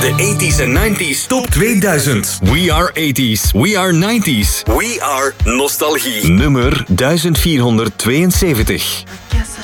De 80s en 90s Top 2000. We are 80s, we are 90s, we are nostalgie. Nummer 1472.